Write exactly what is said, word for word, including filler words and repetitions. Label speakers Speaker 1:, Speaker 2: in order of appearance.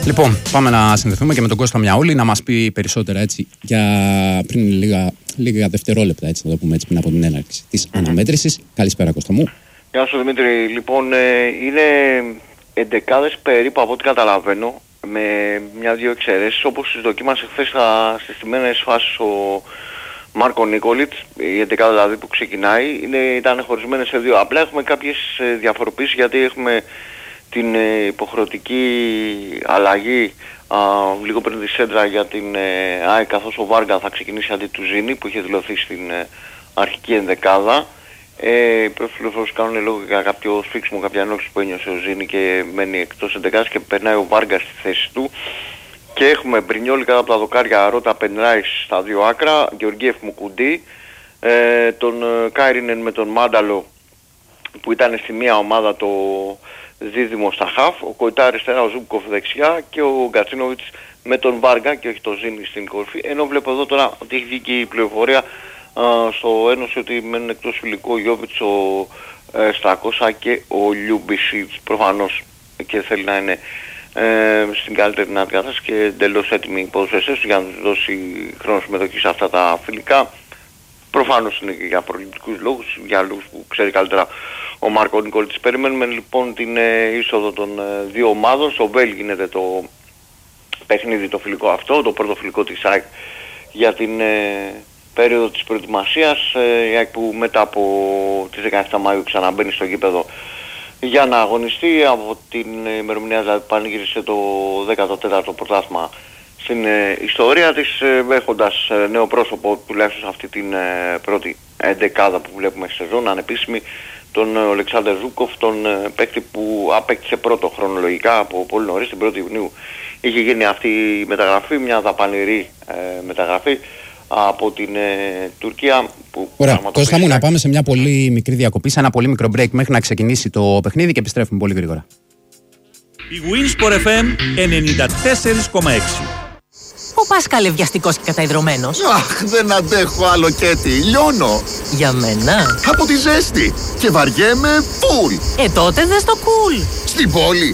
Speaker 1: Λοιπόν, πάμε να συνδεθούμε και με τον Κώστα Μιαούλη να μας πει περισσότερα έτσι για πριν λίγα, λίγα δευτερόλεπτα, έτσι να το πούμε έτσι, πριν από την έναρξη της αναμέτρησης. Καλησπέρα, Κώστα μου.
Speaker 2: Γεια σου Δημήτρη. Λοιπόν, ε, είναι εντεκάδες περίπου από ό,τι καταλαβαίνω, με μια-δυο εξαιρέσεις, όπως τις δοκίμασε χθες στις τιμένες φάσεις ο Μάρκο Νίκολιτς, η εντεκάδα δηλαδή που ξεκινάει, είναι, ήταν χωρισμένες σε δύο. Απλά έχουμε κάποιες διαφοροποιήσεις, γιατί έχουμε την ε, υποχρεωτική αλλαγή α, λίγο πριν τη σέντρα για την ε, ΑΕΚ, καθώς ο Βάργα θα ξεκινήσει αντί του Ζήνη που είχε δηλωθεί στην ε, αρχική ενδεκάδα. Ε, οι πληροφορίες κάνουν λόγω για κάποιο σφίξιμο, κάποια ενόχληση που ένιωσε ο Ζήνη και μένει εκτός ενδεκάδας και περνάει ο Βάργα στη θέση του. Και έχουμε Μπρινιόλι κάτω από τα δοκάρια, Ρότα Πενράις στα δύο άκρα, Γεωργίεφ Μουκουντή, ε, τον Κάιρινεν με τον Μάνταλο που ήταν στη μία ομάδα το δίδυμο στα χαφ, ο Κοϊτά αριστερά, ο Ζούμπκοφ δεξιά και ο Γκατσίνοβιτς με τον Βάργα και όχι το Ζήνη στην κορφή. Ενώ βλέπω εδώ τώρα ότι έχει βγει και η πληροφορία α, στο Ένωση ότι μένουν εκτός φιλικό ο Γιώβιτς, ο ε, Στακόσα και ο Λιούμπισιτς, προφανώς και θέλει να είναι ε, στην καλύτερη δυνατή κατάσταση και εντελώς έτοιμοι οι ποδοσφαιριστές για να τους δώσει χρόνο συμμετοχή σε αυτά τα φιλικά. Προφανώς είναι και για προληπτικούς λόγους, για λόγους που ξέρει καλύτερα ο Μάρκο Νικόλιτς. Περιμένουμε λοιπόν την ε, είσοδο των ε, δύο ομάδων. Στο Βέλ γίνεται το παιχνίδι το φιλικό αυτό, το πρώτο φιλικό της ΑΕΚ για την ε, περίοδο της προετοιμασίας. Ε, η ΑΕΚ που μετά από τις δεκαεφτά Μαΐου ξαναμπαίνει στο γήπεδο για να αγωνιστεί. Από την ημερομηνία δηλαδή πανηγύρισε το δέκατο τέταρτο πρωτάθλημα στην ε, ιστορία της, ε, έχοντας ε, νέο πρόσωπο τουλάχιστον σε αυτή την ε, πρώτη εντεκάδα που βλέπουμε στη σεζόν, ανεπίσημη, τον Ολεξάνδερ Ζούκοφ, τον ε, παίκτη που απέκτησε πρώτο χρονολογικά από πολύ νωρίς, την πρώτη Ιουνίου είχε γίνει αυτή η μεταγραφή, μια δαπανηρή ε, μεταγραφή από την ε, Τουρκία. Που
Speaker 1: Ωραία, Κώστα μου, να πάμε σε μια πολύ μικρή διακοπή, σε ένα πολύ μικρό break μέχρι να ξεκινήσει το παιχνίδι και επιστρέφουμε πολύ γρήγορα.
Speaker 3: Η Winsport εφ εμ ενενήντα τέσσερα κόμμα έξι.
Speaker 4: Ο Πάσκαλε βιαστικός και καταϊδρωμένος.
Speaker 5: Αχ, δεν αντέχω άλλο Κέτι, λιώνω.
Speaker 4: Για μένα.
Speaker 5: Από τη ζέστη. Και βαριέμαι φουλ.
Speaker 4: Ε, τότε δες το κουλ.
Speaker 5: Στην πόλη